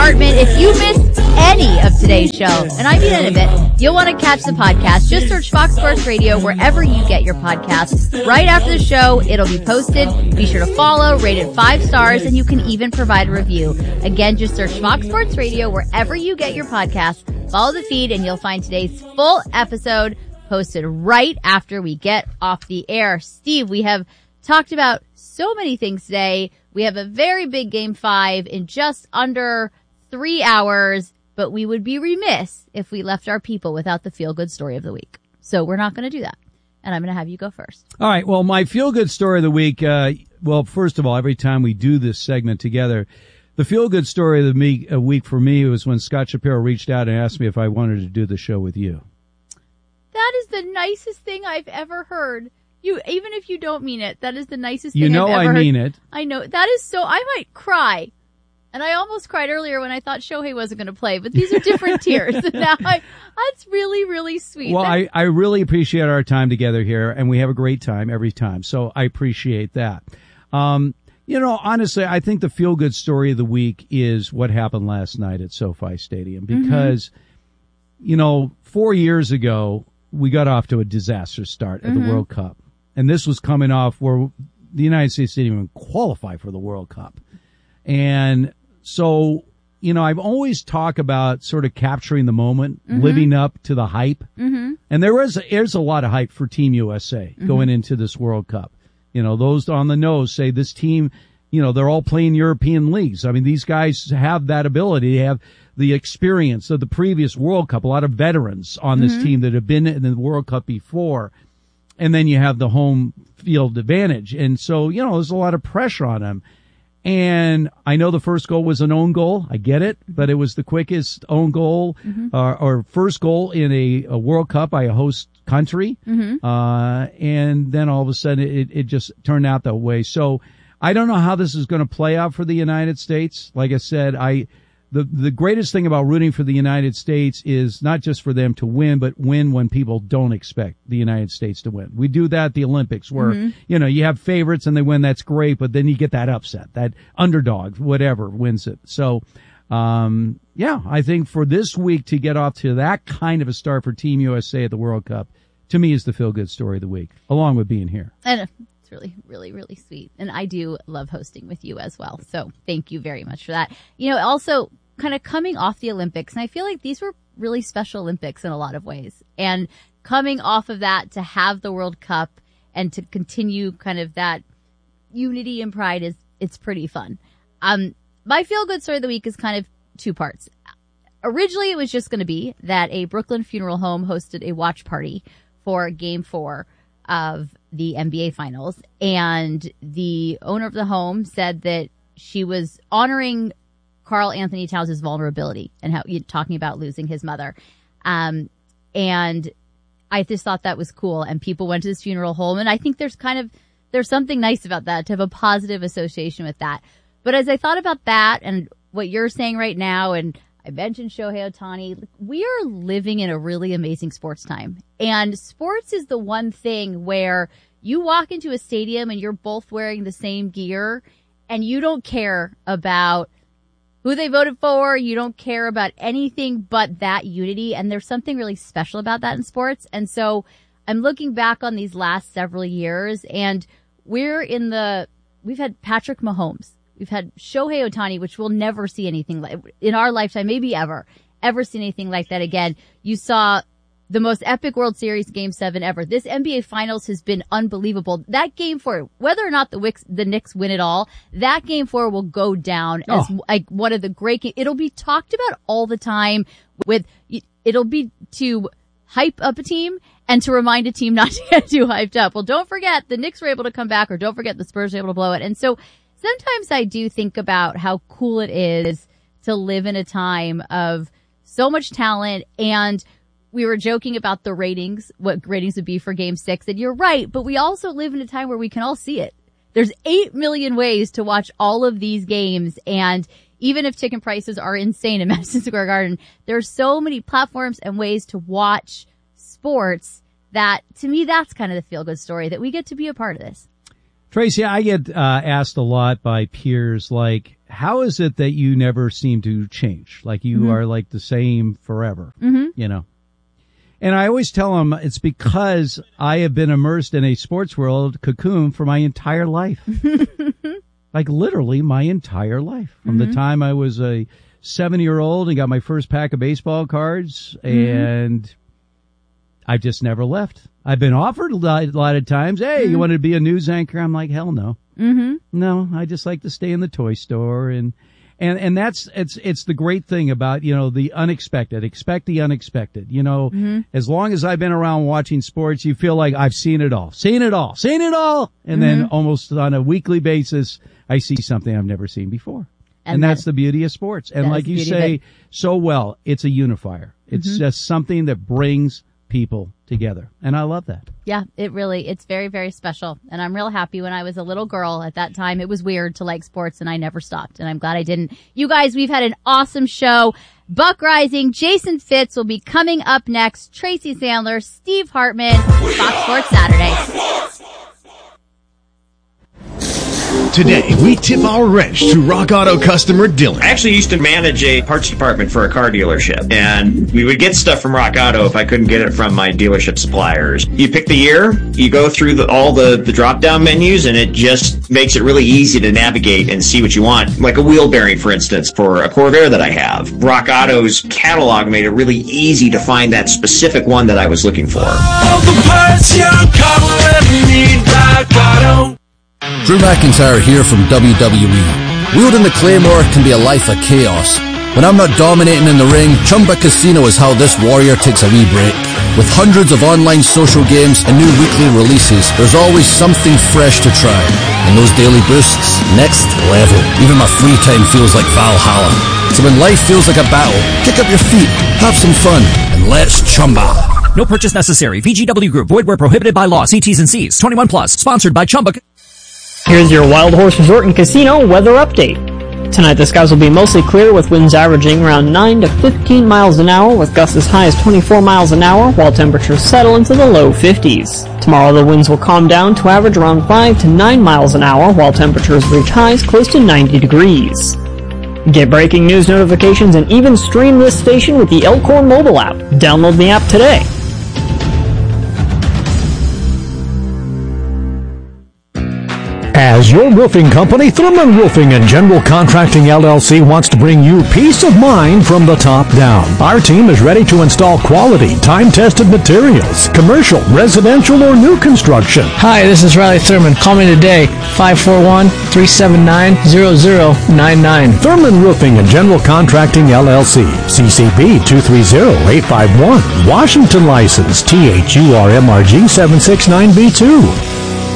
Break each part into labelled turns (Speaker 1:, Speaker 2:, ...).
Speaker 1: apartment. If you missed any of today's show, and I mean any of it, you'll want to catch the podcast. Just search Fox Sports Radio wherever you get your podcasts. Right after the show, it'll be posted. Be sure to follow, rate it 5 stars, and you can even provide a review. Again, just search Fox Sports Radio wherever you get your podcasts. Follow the feed, and you'll find today's full episode posted right after we get off the air. Steve, we have talked about so many things today. We have a very big Game 5 in just under 3 hours, but we would be remiss if we left our people without the feel-good story of the week. So we're not going to do that. And I'm going to have you go first.
Speaker 2: All right. Well, my feel-good story of the week, well, first of all, every time we do this segment together, the feel-good story of the week for me was when Scott Shapiro reached out and asked me if I wanted to do the show with you.
Speaker 1: That is the nicest thing I've ever heard. Even if you don't mean it, that is the nicest thing
Speaker 2: I've ever heard. You know I mean it.
Speaker 1: I know. That is so, I might cry. And I almost cried earlier when I thought Shohei wasn't going to play, but these are different tears. And now that's really, really sweet.
Speaker 2: Well, I really appreciate our time together here, and we have a great time every time. So I appreciate that. Honestly, I think the feel-good story of the week is what happened last night at SoFi Stadium because, 4 years ago, we got off to a disaster start at the World Cup. And this was coming off where the United States didn't even qualify for the World Cup. And so, I've always talked about sort of capturing the moment, living up to the hype. And there's a lot of hype for Team USA going into this World Cup. Those on the nose say this team, they're all playing European leagues. I mean, these guys have that ability. They have the experience of the previous World Cup, a lot of veterans on this team that have been in the World Cup before. And then you have the home field advantage. And so, there's a lot of pressure on them. And I know the first goal was an own goal. I get it, but it was the quickest own goal or first goal in a World Cup by a host country. And then all of a sudden it just turned out that way. So I don't know how this is going to play out for the United States. Like I said, the greatest thing about rooting for the United States is not just for them to win, but win when people don't expect the United States to win. We do that at the Olympics where, you have favorites and they win. That's great. But then you get that upset, that underdog, whatever wins it. So, I think for this week to get off to that kind of a start for Team USA at the World Cup, to me is the feel-good story of the week, along with being here.
Speaker 1: And it's really, really, really sweet. And I do love hosting with you as well. So thank you very much for that. Also kind of coming off the Olympics, and I feel like these were really special Olympics in a lot of ways. And coming off of that to have the World Cup and to continue kind of that unity and pride it's pretty fun. My feel-good story of the week is kind of 2 parts. Originally, it was just going to be that a Brooklyn funeral home hosted a watch party for Game 4 of the NBA Finals. And the owner of the home said that she was honoring Karl Anthony Towns' vulnerability and how talking about losing his mother. And I just thought that was cool. And people went to this funeral home. And I think there's something nice about that, to have a positive association with that. But as I thought about that and what you're saying right now, and I mentioned Shohei Ohtani, we are living in a really amazing sports time. And sports is the one thing where you walk into a stadium and you're both wearing the same gear and you don't care about who they voted for. You don't care about anything but that unity. And there's something really special about that in sports. And so I'm looking back on these last several years, and we've had Patrick Mahomes. We've had Shohei Ohtani, which we'll never see anything like in our lifetime, maybe ever see anything like that again. You saw the most epic World Series Game 7 ever. This NBA Finals has been unbelievable. That Game 4, whether or not the Knicks win it all, that Game 4 will go down as like one of the great games. It'll be talked about all the time. It'll be to hype up a team and to remind a team not to get too hyped up. Well, don't forget the Knicks were able to come back, or don't forget the Spurs were able to blow it. And so sometimes I do think about how cool it is to live in a time of so much talent. And we were joking about the ratings, what ratings would be for Game 6. And you're right, but we also live in a time where we can all see it. There's 8 million ways to watch all of these games. And even if ticket prices are insane in Madison Square Garden, there's so many platforms and ways to watch sports that, to me, that's kind of the feel-good story, that we get to be a part of this.
Speaker 2: Tracy, I get asked a lot by peers, like, how is it that you never seem to change? Like you are like the same forever, you know? And I always tell them it's because I have been immersed in a sports world cocoon for my entire life. Like literally my entire life. From the time I was a 7-year-old and got my first pack of baseball cards, and I just never left. I've been offered a lot of times, hey, you want to be a news anchor? I'm like, hell no. No, I just like to stay in the toy store. And that's, it's the great thing about, you know, the unexpected. Expect the unexpected. You know, as long as I've been around watching sports, you feel like I've seen it all. And then almost on a weekly basis, I see something I've never seen before. And that's the beauty of sports. And like you say so well, it's a unifier. It's just something that brings people together. And I love that.
Speaker 1: Yeah, it's very, very special. And I'm real happy. When I was a little girl at that time, it was weird to like sports, and I never stopped. And I'm glad I didn't. You guys, we've had an awesome show. Buck Rising, Jason Fitz will be coming up next. Tracy Sandler, Steve Hartman, Fox Sports Saturday.
Speaker 3: Today, we tip our wrench to Rock Auto customer Dylan.
Speaker 4: I actually used to manage a parts department for a car dealership, and we would get stuff from Rock Auto if I couldn't get it from my dealership suppliers. You pick the year, you go through all the drop-down menus, and it just makes it really easy to navigate and see what you want. Like a wheel bearing, for instance, for a Corvair that I have. Rock Auto's catalog made it really easy to find that specific one that I was looking for.
Speaker 5: All the parts your car will ever need, Rock Auto.
Speaker 6: Drew McIntyre here from WWE. Wielding the Claymore can be a life of chaos. When I'm not dominating in the ring, Chumba Casino is how this warrior takes a wee break. With hundreds of online social games and new weekly releases, there's always something fresh to try. And those daily boosts, next level. Even my free time feels like Valhalla. So when life feels like a battle, kick up your feet, have some fun, and let's chumba.
Speaker 7: No purchase necessary. VGW Group. Void where prohibited by law. See T's and C's. 21 plus. Sponsored by Chumba.
Speaker 8: Here's your Wild Horse Resort and Casino weather update. Tonight the skies will be mostly clear with winds averaging around 9 to 15 miles an hour with gusts as high as 24 miles an hour while temperatures settle into the low 50s. Tomorrow the winds will calm down to average around 5 to 9 miles an hour while temperatures reach highs close to 90 degrees. Get breaking news notifications and even stream this station with the Elkhorn mobile app. Download the app today.
Speaker 9: As your roofing company, Thurman Roofing and General Contracting LLC wants to bring you peace of mind from the top down. Our team is ready to install quality, time-tested materials, commercial, residential, or new construction.
Speaker 10: Hi, this is Riley Thurman. Call me today, 541-379-0099.
Speaker 9: Thurman Roofing and General Contracting LLC, CCB 230-851, Washington license, THURMRG 769B2.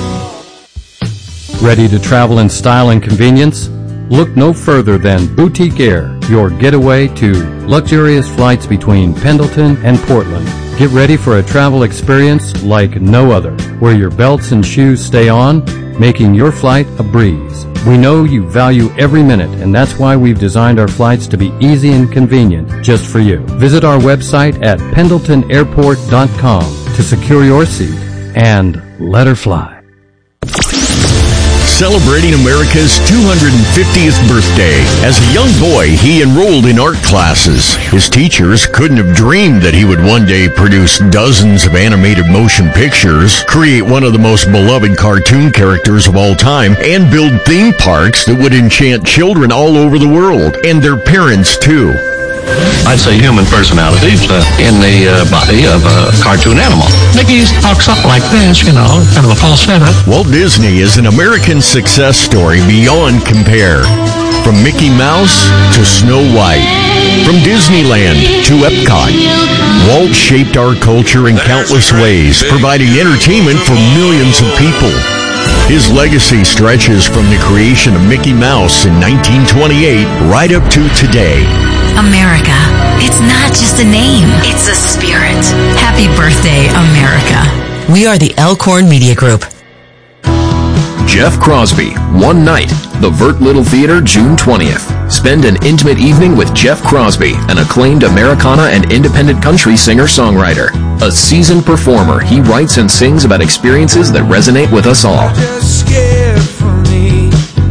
Speaker 11: Ready to travel in style and convenience? Look no further than Boutique Air, your getaway to luxurious flights between Pendleton and Portland. Get ready for a travel experience like no other, where your belts and shoes stay on, making your flight a breeze. We know you value every minute, and that's why we've designed our flights to be easy and convenient just for you. Visit our website at pendletonairport.com to secure your seat and let her fly.
Speaker 3: Celebrating America's 250th birthday. As a young boy, he enrolled in art classes. His teachers couldn't have dreamed that he would one day produce dozens of animated motion pictures, create one of the most beloved cartoon characters of all time, and build theme parks that would enchant children all over the world, and their parents too.
Speaker 12: I'd say human personalities in the body of a cartoon animal. Mickey talks something like this, kind of a falsetto.
Speaker 3: Walt Disney is an American success story beyond compare. From Mickey Mouse to Snow White, from Disneyland to Epcot, Walt shaped our culture in countless ways, providing entertainment for millions of people. His legacy stretches from the creation of Mickey Mouse in 1928 right up to today.
Speaker 13: America. It's not just a name, it's a spirit. Happy birthday, America. We are the Elkhorn Media Group.
Speaker 14: Jeff Crosby, One Night, the Vert Little Theater, June 20th. Spend an intimate evening with Jeff Crosby, an acclaimed Americana and independent country singer-songwriter. A seasoned performer, he writes and sings about experiences that resonate with us all.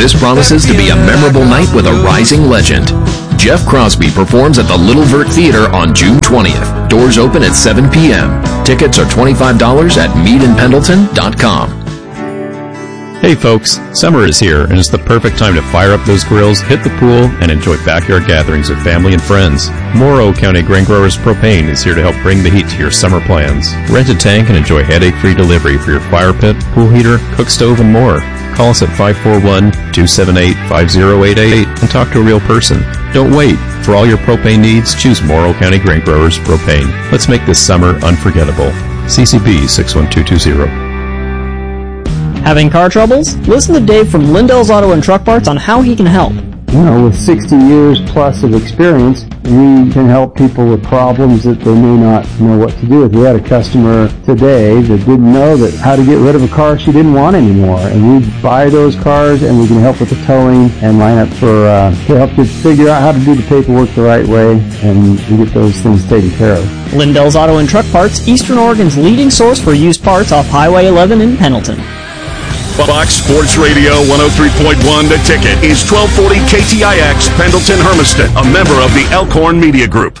Speaker 14: this promises to be a memorable night with a rising legend. Jeff Crosby performs at the Little Vert Theater on June 20th. Doors open at 7 p.m. Tickets are $25 at meetinpendleton.com.
Speaker 15: Hey folks, summer is here and it's the perfect time to fire up those grills, hit the pool, and enjoy backyard gatherings with family and friends. Morrow County Grain Growers Propane is here to help bring the heat to your summer plans. Rent a tank and enjoy headache-free delivery for your fire pit, pool heater, cook stove, and more. Call us at 541-278-5088 and talk to a real person. Don't wait. For all your propane needs, choose Morrow County Grain Growers Propane. Let's make this summer unforgettable. CCB 61220.
Speaker 8: Having car troubles? Listen to Dave from Lindell's Auto and Truck Parts on how he can help.
Speaker 16: You know, with 60 years plus of experience, we can help people with problems that they may not know what to do with. We had a customer today that didn't know that how to get rid of a car she didn't want anymore. And we buy those cars and we can help with the towing and line up for, to help you figure out how to do the paperwork the right way and we get those things taken care of.
Speaker 8: Lindell's Auto and Truck Parts, Eastern Oregon's leading source for used parts off Highway 11 in Pendleton.
Speaker 17: Fox Sports Radio 103.1 The Ticket is 1240 KTIX Pendleton Hermiston, a member of the Elkhorn Media Group.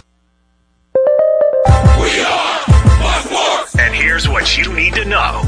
Speaker 5: We are Fox Sports.
Speaker 17: And here's what you need to know.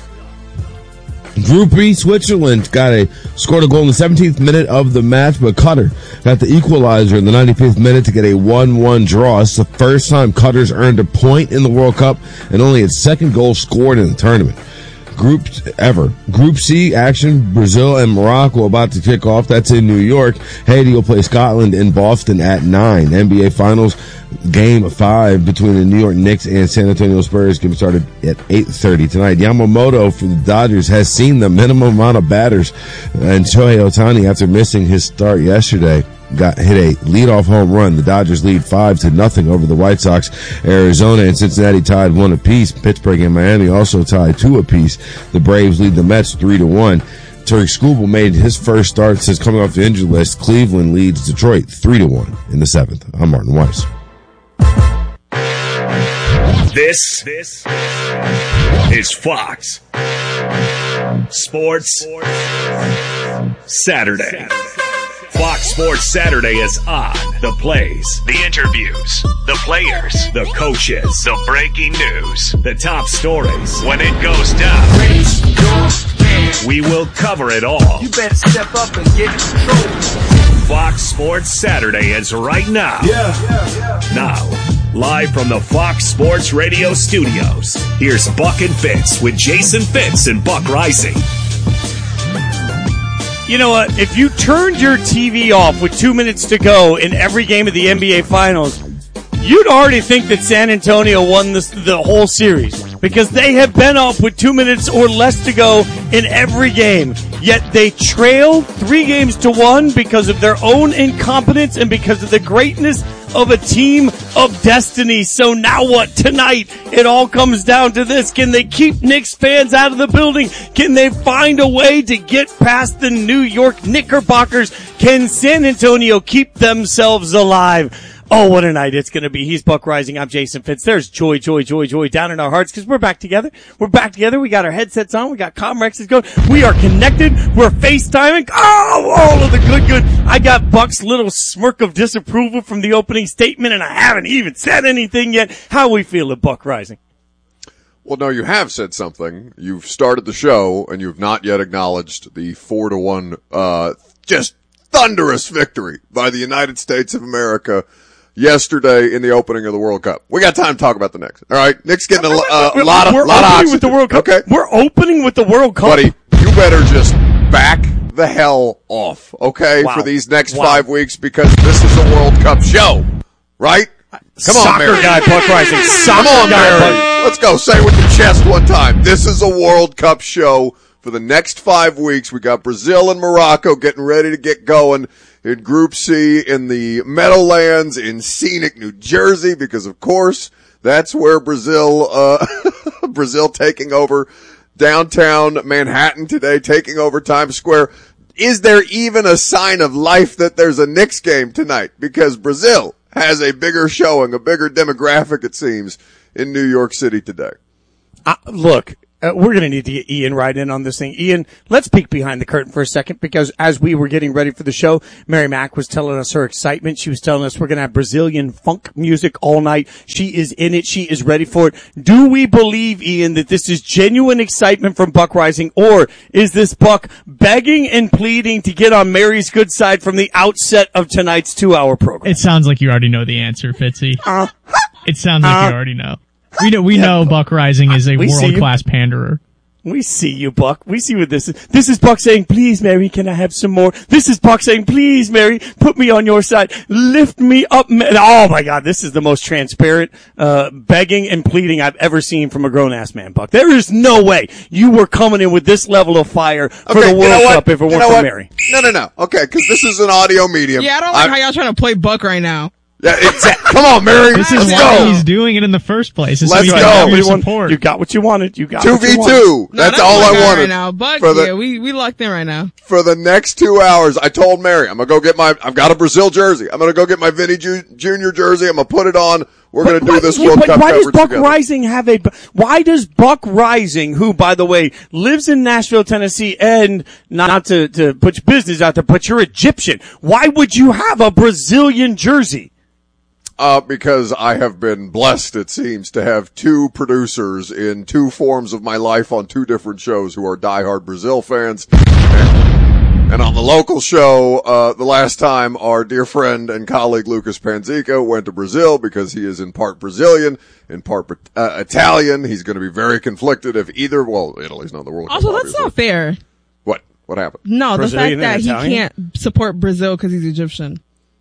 Speaker 18: Group B, Switzerland scored a goal in the 17th minute of the match, but Qatar got the equalizer in the 95th minute to get a 1-1 draw. It's the first time Qatar's earned a point in the World Cup and only its second goal scored in the tournament. Group C action, Brazil and Morocco about to kick off. That's in New York. Haiti will play Scotland in Boston at 9. NBA Finals Game 5 between the New York Knicks and San Antonio Spurs getting started at 8:30 tonight. Yamamoto for the Dodgers has seen the minimum amount of batters, and Shohei Ohtani, after missing his start yesterday, hit a leadoff home run. The Dodgers lead 5-0 over the White Sox. Arizona and Cincinnati tied 1 apiece. Pittsburgh and Miami also tied 2 apiece. The Braves lead the Mets 3-1. Tarik Skubal made his first start since coming off the injury list. Cleveland leads Detroit 3-1 in the 7th. I'm Martin Weiss.
Speaker 17: This is Fox Sports Saturday. Fox Sports Saturday is on. The plays, the interviews, the players, the coaches, the breaking news, the top stories. When it goes down, we will cover it all.
Speaker 5: You better step up and get in control.
Speaker 17: Fox Sports Saturday is right now. Now, live from the Fox Sports Radio studios, here's Buck and Fitz with Jason Fitz and Buck Rising.
Speaker 19: You know what? If you turned your TV off with 2 minutes to go in every game of the NBA Finals, you'd already think that San Antonio won the whole series because they have been up with 2 minutes or less to go in every game. Yet they trail 3-1 because of their own incompetence and because of the greatness of a team of destiny. So now what? Tonight, it all comes down to this. Can they keep Knicks fans out of the building? Can they find a way to get past the New York Knickerbockers? Can San Antonio keep themselves alive? Oh, what a night it's going to be. He's Buck Rising. I'm Jason Fitz. There's joy down in our hearts because we're back together. We got our headsets on. We got Comrexes going. We are connected. We're FaceTiming. Oh, all of the good. I got Buck's little smirk of disapproval from the opening statement, and I haven't even said anything yet. How we feel at Buck Rising?
Speaker 20: Well, no, you have said something. You've started the show, and you've not yet acknowledged the 4-1, just thunderous victory by the United States of America yesterday in the opening of the World Cup. We got time to talk about the Knicks. All right, Knicks getting a lot of oxygen.
Speaker 19: With the World Cup.
Speaker 20: Okay,
Speaker 19: we're opening with the World Cup,
Speaker 20: buddy. You better just back the hell off, okay, for these next 5 weeks because this is a World Cup show, right? Come on, Mary.
Speaker 19: Soccer guy, Buck Rising.
Speaker 20: Come on, Mary. Let's go. Say it with your chest one time. This is a World Cup show for the next 5 weeks. We got Brazil and Morocco getting ready to get going in Group C in the Meadowlands in scenic New Jersey because, of course, that's where Brazil taking over downtown Manhattan today, taking over Times Square. Is there even a sign of life that there's a Knicks game tonight? Because Brazil has a bigger showing, a bigger demographic, it seems, in New York City today.
Speaker 19: Look, We're going to need to get Ian right in on this thing. Ian, let's peek behind the curtain for a second, because as we were getting ready for the show, Mary Mack was telling us her excitement. She was telling us we're going to have Brazilian funk music all night. She is in it. She is ready for it. Do we believe, Ian, that this is genuine excitement from Buck Rising, or is this Buck begging and pleading to get on Mary's good side from the outset of tonight's 2-hour program?
Speaker 21: It sounds like you already know the answer, Fitzy. It sounds like you already know. We know Buck Rising is a world-class panderer.
Speaker 19: We see you, Buck. We see what this is. This is Buck saying, please, Mary, can I have some more? This is Buck saying, please, Mary, put me on your side. Lift me up. Oh, my God. This is the most transparent begging and pleading I've ever seen from a grown-ass man, Buck. There is no way you were coming in with this level of fire for the World Cup if it weren't for Mary.
Speaker 20: No. Okay, because this is an audio medium.
Speaker 22: Yeah, I don't like how y'all trying to play Buck right now.
Speaker 20: Yeah, exactly. Come on, Mary.
Speaker 21: This is why he's doing it in the first place.
Speaker 20: Let's go.
Speaker 19: You got what you wanted. You got
Speaker 20: 2v2. That's all I wanted.
Speaker 22: Right now. But we locked in right now.
Speaker 20: For the next 2 hours, I told Mary, I'm going to go get I've got a Brazil jersey. I'm going to go get my Vinny Jr. jersey. I'm going to put it on. We're going to do this World Cup
Speaker 19: why
Speaker 20: coverage
Speaker 19: does Buck
Speaker 20: together.
Speaker 19: Rising why does Buck Rising, who, by the way, lives in Nashville, Tennessee, and not to put your business out there, but you're Egyptian. Why would you have a Brazilian jersey?
Speaker 20: Because I have been blessed, it seems, to have two producers in two forms of my life on two different shows who are diehard Brazil fans. And on the local show, the last time our dear friend and colleague Lucas Panzica went to Brazil because he is in part Brazilian, in part Italian. He's going to be very conflicted if Italy's not in the World Cup.
Speaker 22: Also, that's not fair.
Speaker 20: What happened?
Speaker 22: No,
Speaker 19: Brazilian
Speaker 22: the fact that he
Speaker 19: Italian?
Speaker 22: can't support Brazil because he's Egyptian.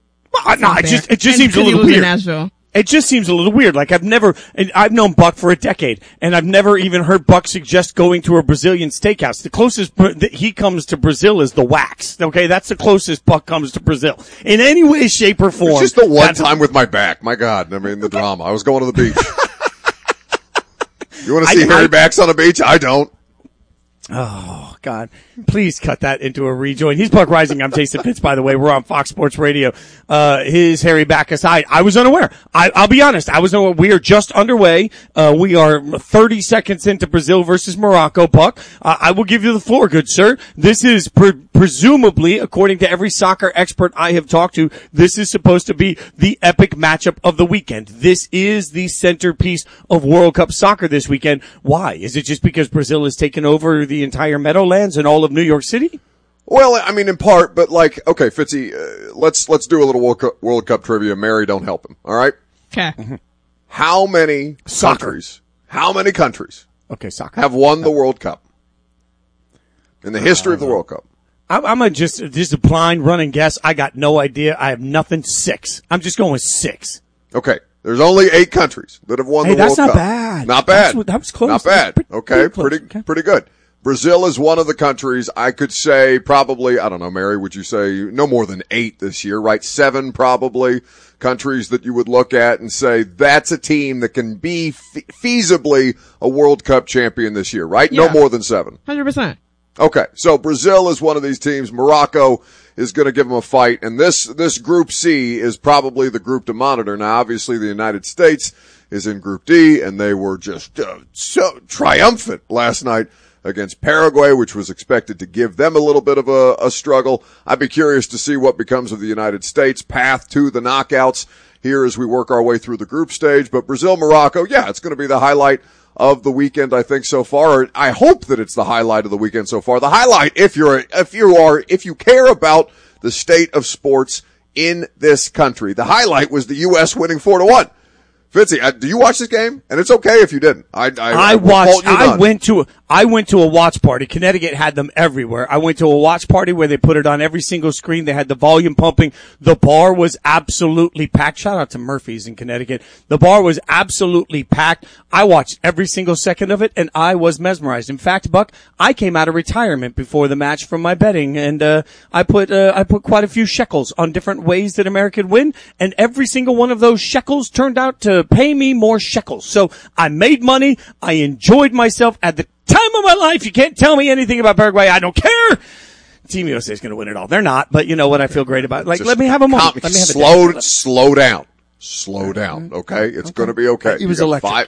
Speaker 19: It just seems a little weird. It just seems a little weird. Like I've known Buck for a decade, and I've never even heard Buck suggest going to a Brazilian steakhouse. The closest that he comes to Brazil is the Wax. Okay, that's the closest Buck comes to Brazil in any way, shape, or form.
Speaker 20: It's just the one time with my back. My God, I mean the drama. I was going to the beach. You want to see hairy backs on a beach? I don't.
Speaker 19: Oh, God. Please cut that into a rejoin. He's Buck Rising. I'm Jason Pitts, by the way. We're on Fox Sports Radio. His hairy back aside, I was unaware. I'll be honest. I was unaware. We are just underway. We are 30 seconds into Brazil versus Morocco. Buck, I will give you the floor, good sir. This is presumably, according to every soccer expert I have talked to, this is supposed to be the epic matchup of the weekend. This is the centerpiece of World Cup soccer this weekend. Why? Is it just because Brazil has taken over the entire Meadowlands and all of New York City?
Speaker 20: Well, I mean, in part, but okay, Fitzy, let's do a little World Cup trivia. Mary, don't help him. All right?
Speaker 22: Okay.
Speaker 20: How many countries
Speaker 19: Okay, soccer.
Speaker 20: have won the World Cup in the history of the World Cup?
Speaker 19: I'm just a blind running guess. I got no idea. I have nothing. 6. I'm just going with 6.
Speaker 20: Okay. There's only 8 countries that have won the World Cup.
Speaker 19: That's not bad.
Speaker 20: Not bad.
Speaker 19: That was close.
Speaker 20: Not bad. Okay.
Speaker 19: Pretty
Speaker 20: Pretty good. Brazil is one of the countries. I could say probably, I don't know, Mary, would you say no more than 8 this year, right? 7 probably countries that you would look at and say that's a team that can be feasibly a World Cup champion this year, right?
Speaker 22: Yeah.
Speaker 20: No more than 7.
Speaker 22: 100%.
Speaker 20: Okay. So Brazil is one of these teams. Morocco is going to give them a fight. And this Group C is probably the group to monitor. Now, obviously the United States is in Group D, and they were just so triumphant last night against Paraguay, which was expected to give them a little bit of a struggle. I'd be curious to see what becomes of the United States' path to the knockouts here as we work our way through the group stage. But Brazil, Morocco, yeah, it's going to be the highlight of the weekend, I think, so far. I hope that it's the highlight of the weekend so far. The highlight, if you care about the state of sports in this country, the highlight was the U.S. winning 4-1. Fitzy, do you watch this game? And it's okay if you didn't. I watched.
Speaker 19: I went to a watch party. Connecticut had them everywhere. I went to a watch party where they put it on every single screen. They had the volume pumping. The bar was absolutely packed. Shout out to Murphy's in Connecticut. The bar was absolutely packed. I watched every single second of it, and I was mesmerized. In fact, Buck, I came out of retirement before the match from my betting, and I put quite a few shekels on different ways that America could win, and every single one of those shekels turned out to pay me more shekels. So I made money. I enjoyed myself at the time of my life. You can't tell me anything about Paraguay. I don't care. Team USA is going to win it all. They're not, but you know what I feel great about? Like, let me have a moment.
Speaker 20: Slow down. Okay? It's going to be okay.
Speaker 19: He was electric.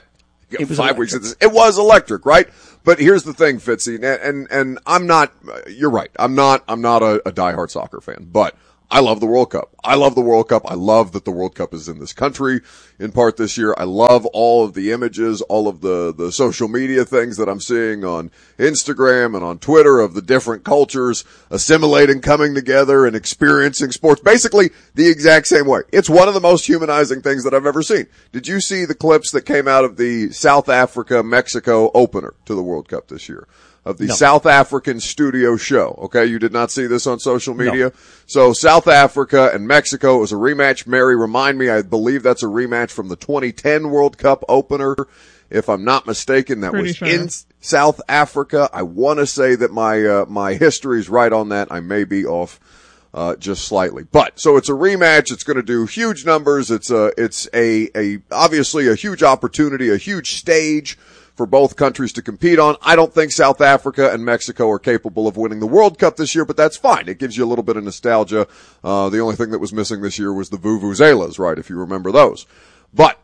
Speaker 20: 5 weeks. It was electric, right? But here's the thing, Fitzy, and I'm not, you're right. I'm not a diehard soccer fan, but I love the World Cup. I love the World Cup. I love that the World Cup is in this country in part this year. I love all of the images, all of the social media things that I'm seeing on Instagram and on Twitter of the different cultures assimilating, coming together and experiencing sports basically the exact same way. It's one of the most humanizing things that I've ever seen. Did you see the clips that came out of the South Africa-Mexico opener to the World Cup this year? Of the South African studio show. Okay, you did not see this on social media? No. So South Africa and Mexico, it was a rematch. Mary, remind me, I believe that's a rematch from the 2010 World Cup opener. If I'm not mistaken, that was in South Africa. I want to say that my history is right on that. I may be off just slightly. But so it's a rematch. It's going to do huge numbers. It's obviously a huge opportunity, a huge stage for both countries to compete on. I don't think South Africa and Mexico are capable of winning the World Cup this year, but that's fine. It gives you a little bit of nostalgia. The only thing that was missing this year was the vuvuzelas, right, if you remember those. But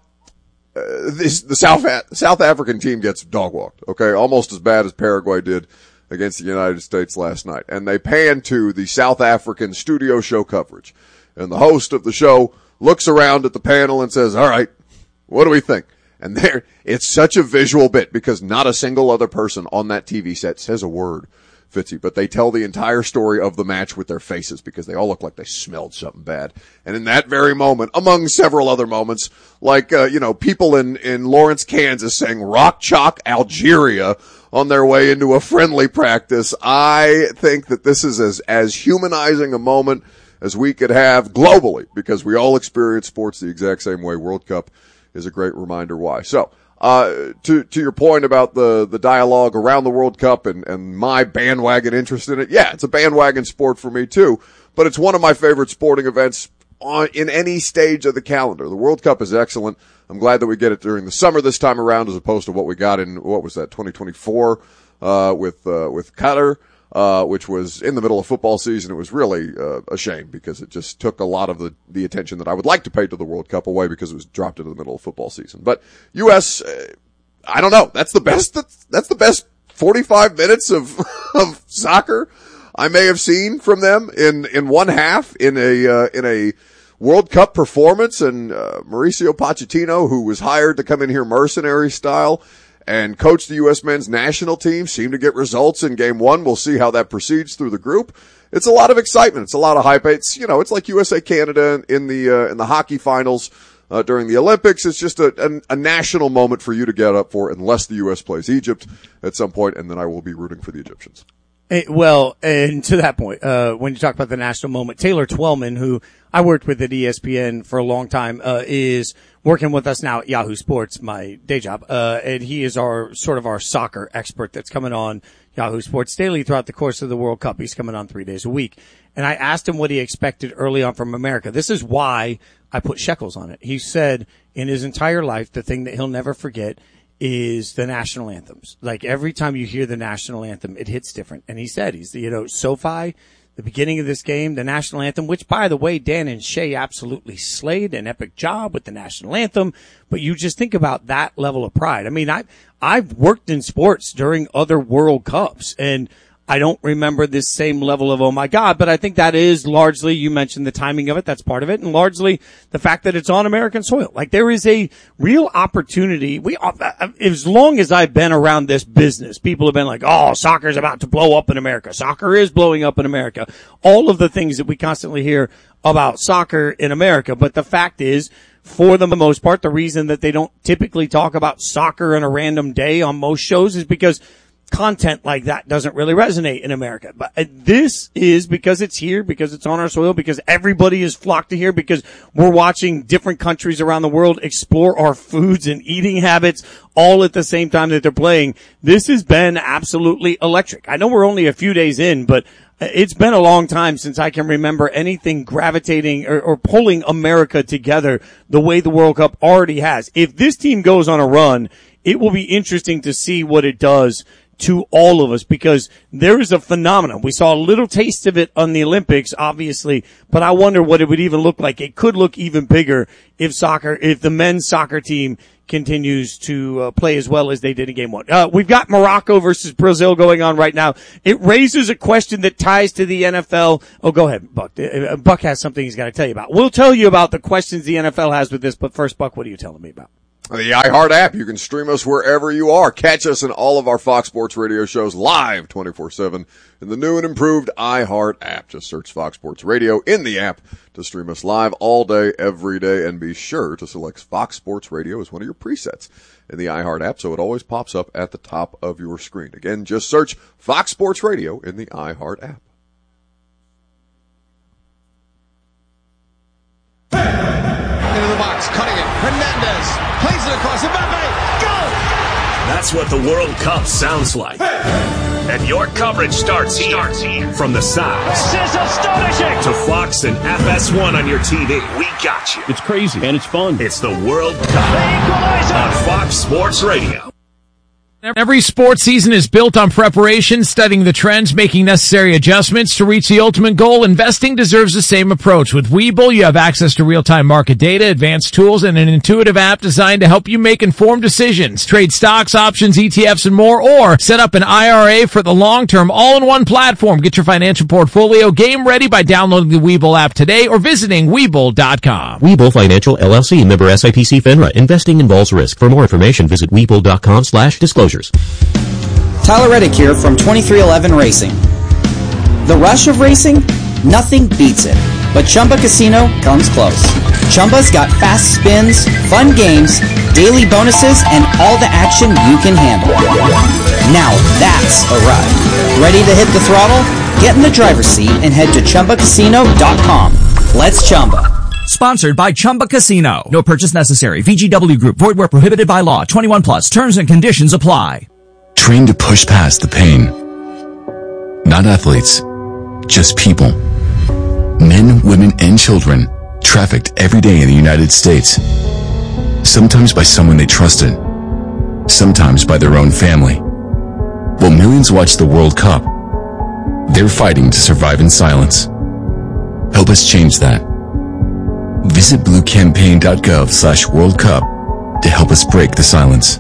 Speaker 20: the South African team gets dog-walked, okay, almost as bad as Paraguay did against the United States last night. And they pan to the South African studio show coverage. And the host of the show looks around at the panel and says, all right, what do we think? And it's such a visual bit because not a single other person on that TV set says a word, Fitzy, but they tell the entire story of the match with their faces because they all look like they smelled something bad. And in that very moment, among several other moments, like, people in Lawrence, Kansas saying Rock Chalk Algeria on their way into a friendly practice, I think that this is as humanizing a moment as we could have globally because we all experience sports the exact same way. World Cup is a great reminder why. So, to your point about the dialogue around the World Cup and my bandwagon interest in it, yeah, it's a bandwagon sport for me too, but it's one of my favorite sporting events in any stage of the calendar. The World Cup is excellent. I'm glad that we get it during the summer this time around as opposed to what we got in, 2024, with Qatar. Which was in the middle of football season. It was really a shame because it just took a lot of the attention that I would like to pay to the World Cup away because it was dropped into the middle of football season. But U.S., I don't know. That's the best 45 minutes of soccer I may have seen from them in one half in a World Cup performance. And Mauricio Pochettino, who was hired to come in here mercenary style and coach the U.S. men's national team, seemed to get results in game one. We'll see how that proceeds through the group. It's a lot of excitement. It's a lot of hype. It's, it's like USA Canada in the hockey finals, during the Olympics. It's just a national moment for you to get up for unless the U.S. plays Egypt at some point, and then I will be rooting for the Egyptians.
Speaker 19: Well, and to that point, when you talk about the national moment, Taylor Twellman, who I worked with at ESPN for a long time, is working with us now at Yahoo Sports, my day job. And he is our soccer expert that's coming on Yahoo Sports Daily throughout the course of the World Cup. He's coming on 3 days a week. And I asked him what he expected early on from America. This is why I put shekels on it. He said in his entire life, the thing that he'll never forget is the national anthems. Like every time you hear the national anthem, it hits different. And he said, SoFi, the beginning of this game, the national anthem, which by the way, Dan and Shay absolutely slayed an epic job with the national anthem. But you just think about that level of pride. I mean, I've worked in sports during other World Cups and I don't remember this same level of, oh my God, but I think that is largely, you mentioned the timing of it, that's part of it, and largely the fact that it's on American soil. Like there is a real opportunity. As long as I've been around this business, people have been like, oh, soccer's about to blow up in America. Soccer is blowing up in America. All of the things that we constantly hear about soccer in America. But the fact is, for the most part, the reason that they don't typically talk about soccer on a random day on most shows is because content like that doesn't really resonate in America. But this is because it's here, because it's on our soil, because everybody is flocked to here, because we're watching different countries around the world explore our foods and eating habits all at the same time that they're playing. This has been absolutely electric. I know we're only a few days in, but it's been a long time since I can remember anything gravitating or pulling America together the way the World Cup already has. If this team goes on a run, it will be interesting to see what it does to all of us, because there is a phenomenon. We saw a little taste of it on the Olympics, obviously, but I wonder what it would even look like. It could look even bigger if the men's soccer team continues to play as well as they did in game one. We've got Morocco versus Brazil going on right now. It raises a question that ties to the NFL. Oh, go ahead, Buck. Buck has something he's got to tell you about. We'll tell you about the questions the NFL has with this, but first, Buck, what are you telling me about?
Speaker 20: The iHeart app. You can stream us wherever you are. Catch us in all of our Fox Sports Radio shows live 24/7 in the new and improved iHeart app. Just search Fox Sports Radio in the app to stream us live all day, every day, and be sure to select Fox Sports Radio as one of your presets in the iHeart app so it always pops up at the top of your screen. Again, just search Fox Sports Radio in the iHeart app.
Speaker 1: Into the box, cutting it. Hernandez plays it across. Mbappe, go!
Speaker 17: That's what the World Cup sounds like. And your coverage starts here. From the sides.
Speaker 5: This is astonishing!
Speaker 17: To Fox and FS1 on your TV. We got you.
Speaker 15: It's crazy and it's fun.
Speaker 17: It's the World Cup on Fox Sports Radio.
Speaker 2: Every sports season is built on preparation, studying the trends, making necessary adjustments to reach the ultimate goal. Investing deserves the same approach. With Webull, you have access to real-time market data, advanced tools, and an intuitive app designed to help you make informed decisions. Trade stocks, options, ETFs, and more, or set up an IRA for the long term, all in one platform. Get your financial portfolio game ready by downloading the Webull app today or visiting Webull.com.
Speaker 23: Webull Financial LLC, member SIPC FINRA. Investing involves risk. For more information, visit Webull.com/disclosures.
Speaker 24: Tyler Reddick here from 2311 Racing. The rush of racing? Nothing beats it. But Chumba Casino comes close. Chumba's got fast spins, fun games, daily bonuses, and all the action you can handle. Now that's a ride. Ready to hit the throttle? Get in the driver's seat and head to ChumbaCasino.com. Let's Chumba.
Speaker 7: Sponsored by Chumba Casino. No purchase necessary. VGW Group. Void where prohibited by law. 21 plus. Terms and conditions apply.
Speaker 25: Trained to push past the pain. Not athletes, just people. Men, women, and children trafficked every day in the United States. Sometimes by someone they trusted. Sometimes by their own family. While millions watch the World Cup, they're fighting to survive in silence. Help us change that. Visit bluecampaign.gov/World Cup to help us break the silence.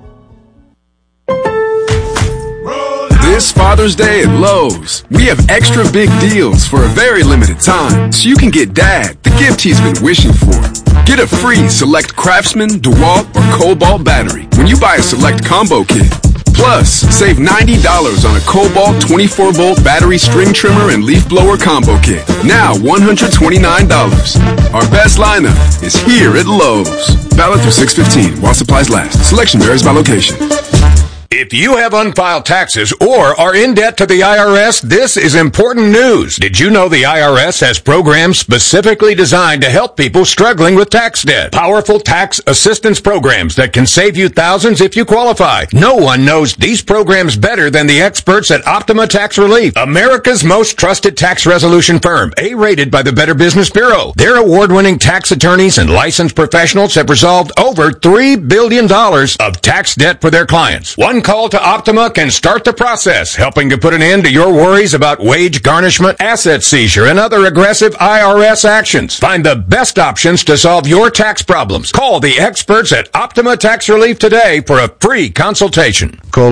Speaker 26: This Father's Day at Lowe's, we have extra big deals for a very limited time, so you can get Dad the gift he's been wishing for. Get a free Select Craftsman, DeWalt, or Cobalt battery when you buy a Select Combo Kit. Plus, save $90 on a Cobalt 24-volt battery string trimmer and leaf blower combo kit. Now $129. Our best lineup is here at Lowe's. Valid through 6/15 while supplies last. Selection varies by location.
Speaker 27: If you have unfiled taxes or are in debt to the IRS, this is important news. Did you know the IRS has programs specifically designed to help people struggling with tax debt? Powerful tax assistance programs that can save you thousands if you qualify. No one knows these programs better than the experts at Optima Tax Relief, America's most trusted tax resolution firm, A-rated by the Better Business Bureau. Their award-winning tax attorneys and licensed professionals have resolved over $3 billion of tax debt for their clients. One call to Optima can start the process, helping to put an end to your worries about wage garnishment, asset seizure, and other aggressive IRS actions. Find the best options to solve your tax problems. Call the experts at Optima Tax Relief today for a free consultation.
Speaker 28: Call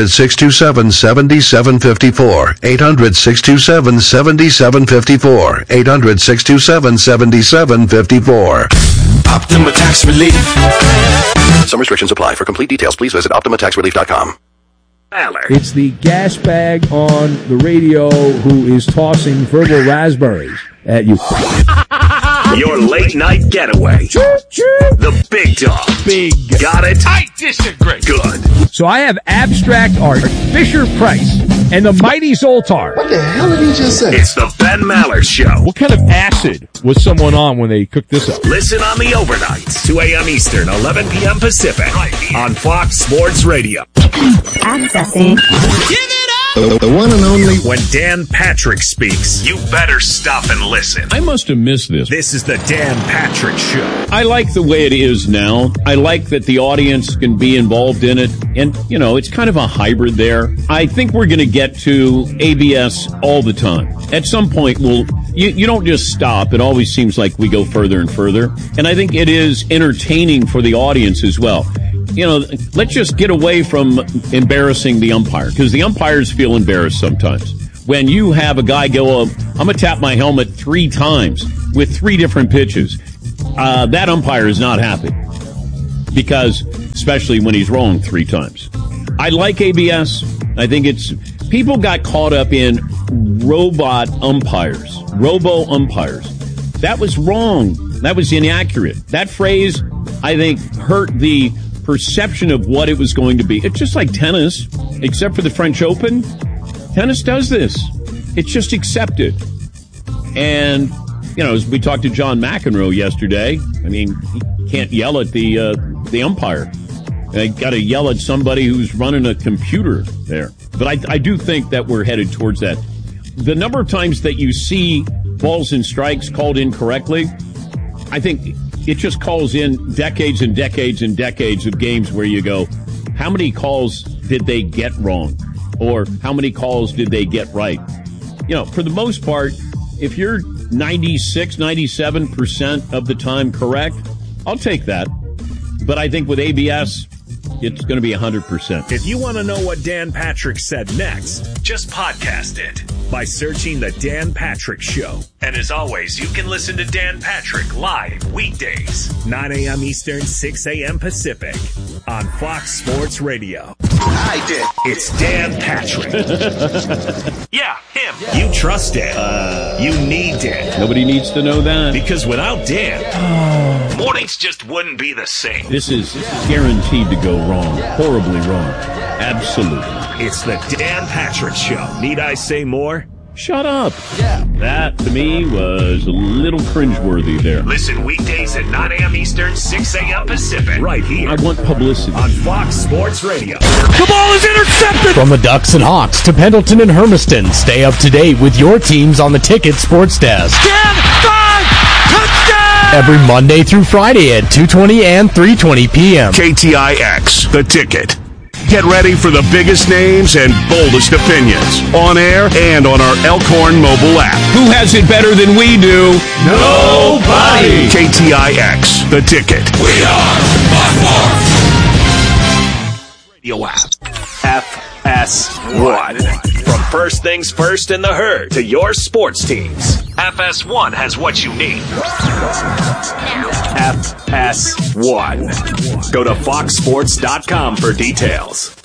Speaker 28: 800-627-7754. 800-627-7754. 800-627-7754.
Speaker 5: Optima Tax Relief.
Speaker 28: Some restrictions apply. For complete details, please visit OptimaTaxRelief.com.
Speaker 29: It's the gas bag on the radio who is tossing verbal raspberries at you.
Speaker 17: Your late night getaway. The Big Dog.
Speaker 29: Big.
Speaker 17: Got it?
Speaker 5: I disagree.
Speaker 17: Good.
Speaker 29: So I have abstract art, Fisher Price, and the Mighty Zoltar.
Speaker 17: What the hell did he just say? It's the Ben Maller Show.
Speaker 29: What kind of acid was someone on when they cooked this up?
Speaker 17: Listen on the overnights, 2 a.m. Eastern, 11 p.m. Pacific, on Fox Sports Radio.
Speaker 30: Accessing.
Speaker 5: Give it up!
Speaker 3: The one and only.
Speaker 17: When Dan Patrick speaks, you better stop and listen.
Speaker 4: I must have missed this.
Speaker 17: This is the Dan Patrick Show.
Speaker 4: I like the way it is now. I like that the audience can be involved in it. And, you know, it's kind of a hybrid there. I think we're going to get to ABS all the time. At some point, you don't just stop. It always seems like we go further and further. And I think it is entertaining for the audience as well. You know, let's just get away from embarrassing the umpire, because the umpires feel embarrassed sometimes. When you have a guy go, I'm going to tap my helmet 3 times with 3 different pitches, that umpire is not happy, because especially when he's wrong 3 times. I like ABS. I think people got caught up in robot umpires, robo umpires. That was wrong. That was inaccurate. That phrase, I think, hurt the perception of what it was going to be. It's just like tennis, except for the French Open. Tennis does this. It's just accepted. And, you know, as we talked to John McEnroe yesterday, I mean, you can't yell at the umpire. You got to yell at somebody who's running a computer there. But I do think that we're headed towards that. The number of times that you see balls and strikes called incorrectly, I think it just calls in decades and decades and decades of games where you go, how many calls did they get wrong? Or how many calls did they get right? You know, for the most part, if you're 96, 97% of the time correct, I'll take that. But I think with ABS, it's going to be 100%.
Speaker 17: If you want to know what Dan Patrick said next, just podcast it by searching The Dan Patrick Show. And as always, you can listen to Dan Patrick live weekdays, 9 a.m. Eastern, 6 a.m. Pacific on Fox Sports Radio. I did. It's Dan Patrick. Yeah, him. You trust Dan. You need Dan.
Speaker 4: Nobody needs to know that.
Speaker 17: Because without Dan, mornings just wouldn't be the same.
Speaker 4: This is guaranteed to go wrong. Horribly wrong. Absolutely.
Speaker 17: It's the Dan Patrick Show. Need I say more?
Speaker 4: Shut up. Yeah. That, to me, was a little cringeworthy there.
Speaker 17: Listen weekdays at 9 a.m. Eastern, 6 a.m. Pacific. Right here.
Speaker 4: I want publicity.
Speaker 17: On Fox Sports Radio.
Speaker 6: The ball is intercepted! From the Ducks and Hawks to Pendleton and Hermiston, stay up to date with your teams on the Ticket Sports Desk.
Speaker 5: 10, 5, touchdown!
Speaker 6: Every Monday through Friday at 2:20 and 3:20 p.m.
Speaker 17: KTIX, The Ticket. Get ready for the biggest names and boldest opinions on air and on our Elkhorn mobile app.
Speaker 4: Who has it better than we do?
Speaker 17: Nobody! KTIX, The Ticket.
Speaker 5: We are Buckmore.
Speaker 17: Radio app. FS1. From first things first in the herd to your sports teams, FS1 has what you need. FS1. Go to foxsports.com for details.